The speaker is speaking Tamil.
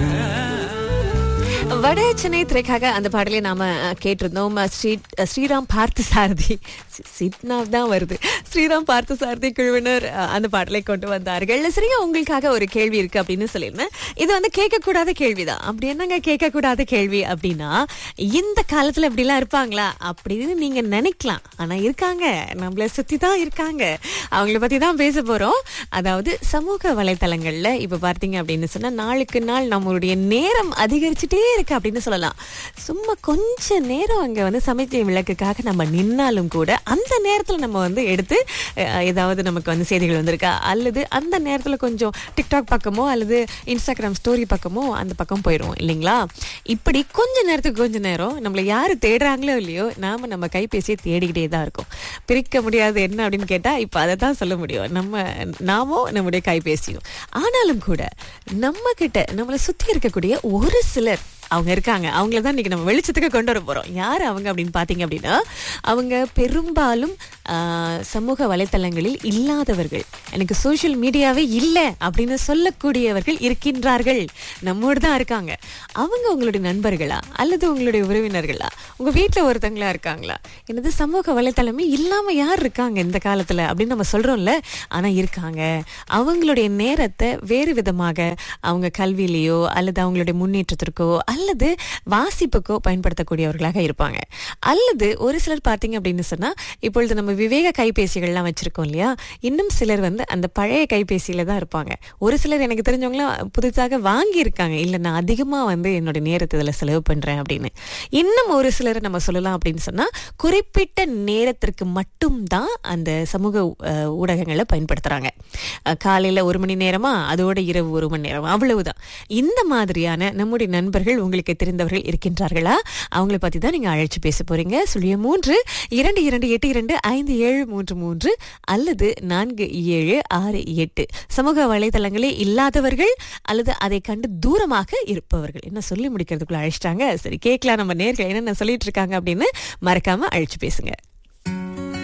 வட சென்னை திரைக்காக அந்த பாடலை நாம கேட்டிருந்தோம். ஸ்ரீராம் பார்த்தசாரதி சித்னாவ் தான் வருது. ஸ்ரீராம் பார்த்தசாரதி குழுவினர் அந்த பாடலை கொண்டு வந்தார்கள். சரியா, உங்களுக்காக ஒரு கேள்வி இருக்கு அப்படின்னு சொல்லியிருந்தேன். இது வந்து கேட்கக்கூடாத கேள்விதான். அப்படி என்னங்க கேட்கக்கூடாத கேள்வி அப்படின்னா, இந்த காலத்துல இப்படிலாம் இருப்பாங்களா அப்படின்னு நீங்க நினைக்கலாம். ஆனா இருக்காங்க, நம்மள சுத்தி தான் இருக்காங்க. அவங்கள பத்தி தான் பேச போறோம். அதாவது சமூக வலைத்தளங்கள்ல இப்ப பார்த்தீங்க அப்படின்னு சொன்னா, நாளுக்கு நாள் நம்மளுடைய நேரம் அதிகரிச்சுட்டே இருக்கு அப்படின்னு சொல்லலாம். சும்மா கொஞ்ச நேரம் அங்க வந்து சமைக்க விளக்குக்காக நம்ம நின்னாலும் கூட அந்த நேரத்துல நம்ம வந்து எடுத்து ஏதாவது நமக்கு வந்து செய்திகள் வந்திருக்கா, அல்லது அந்த நேரத்துல கொஞ்சம் டிக்டாக் பக்கமோ அல்லது இன்ஸ்டாகிராம் ஸ்டோரி பக்கமோ அந்த பக்கம் போயிடுவோம் இல்லைங்களா? இப்படி கொஞ்ச நேரத்துக்கு கொஞ்ச நேரம் நம்மளை யாரு தேடுறாங்களோ இல்லையோ, நாம நம்ம கைபேசியை தேடிக்கிட்டே தான் இருக்கும். பிரிக்க முடியாது என்ன அப்படின்னு கேட்டா இப்ப அதை தான் சொல்ல முடியும். நாமோ நம்முடைய கைபேசியும். ஆனாலும் கூட நம்ம கிட்ட நம்மளை சுத்தி இருக்கக்கூடிய ஒரு சிலர் அவங்க இருக்காங்க. அவங்கள தான் இன்னைக்கு நம்ம வெளிச்சத்துக்கு கொண்டு வர போறோம். யார் அவங்க அப்படின்னு பாத்தீங்க அப்படின்னா, அவங்க பெரும்பாலும் சமூக வலைத்தளங்களில் இல்லாதவர்கள். எனக்கு சோசியல் மீடியாவே இல்லை அப்படின்னு சொல்லக்கூடியவர்கள் இருக்கின்றார்கள். நம்மோடு தான் இருக்காங்க. அவங்க உங்களுடைய நண்பர்களா அல்லது உங்களுடைய உறவினர்களா, உங்க வீட்டுல ஒருத்தங்களா இருக்காங்களா? என்னது சமூக வலைத்தளமே இல்லாம யார் இருக்காங்க இந்த காலத்துல அப்படின்னு நம்ம சொல்றோம்ல. ஆனா இருக்காங்க. அவங்களுடைய நேரத்தை வேறு விதமாக அவங்க கல்வியிலேயோ அல்லது அவங்களுடைய முன்னேற்றத்திற்கோ அல்லது வாசிப்புக்கோ பயன்படுத்தக்கூடியவர்களாக இருப்பாங்க. அல்லது ஒரு சிலர் பார்த்தீங்க அப்படின்னு சொன்னா, இப்பொழுது நம்ம விவேக கைபேசிகள்லாம் வச்சிருக்கோம் இல்லையா, இன்னும் சிலர் வந்து அந்த பழைய கைபேசியில தான் இருப்பாங்க. ஒரு சிலர் எனக்கு தெரிஞ்சவங்களாம் புதுசாக வாங்கி இருக்காங்க. இல்லை, நான் அதிகமா வந்து என்னோட நேரத்தை இதில் செலவு பண்றேன் அப்படின்னு. இன்னும் ஒரு சிலரை நம்ம சொல்லலாம் அப்படின்னு சொன்னா, குறிப்பிட்ட நேரத்திற்கு மட்டும்தான் அந்த சமூக ஊடகங்களை பயன்படுத்துறாங்க. காலையில 1 மணி நேரமா, அதோட இரவு 1 மணி நேரம், அவ்வளவுதான். இந்த மாதிரியான நம்முடைய நண்பர்கள் உங்களுக்கு தெரிந்தவர்கள் இருக்கின்றார்களா? அவங்கள பத்தி தான் நீங்க அழைச்சு பேச போறீங்க. 0322825733 அல்லது 4768. சமூக வலைதளங்களே இல்லாதவர்கள் அல்லது அதை கண்டு தூரமாக இருப்பவர்கள். என்ன சொல்லி முடிக்கிறதுக்குள்ள அழைச்சிட்டாங்க. சரி, கேட்கலாம் நம்ம நேர்கள் என்னென்ன சொல்லிட்டு இருக்காங்க அப்படின்னு. மறக்காம அழைச்சு பேசுங்க.